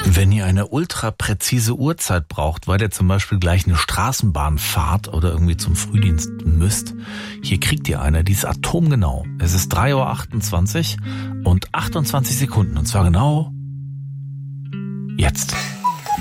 Wenn ihr eine ultra präzise Uhrzeit braucht, weil ihr zum Beispiel gleich eine Straßenbahn fahrt oder irgendwie zum Frühdienst müsst, hier kriegt ihr eine, die ist atomgenau. Es ist 3:28 Uhr und 28 Sekunden und zwar genau jetzt.